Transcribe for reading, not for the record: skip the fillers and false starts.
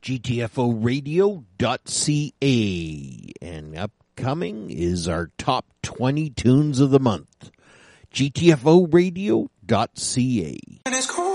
GTFOradio.ca. And upcoming is our top 20 tunes of the month. GTFOradio.ca.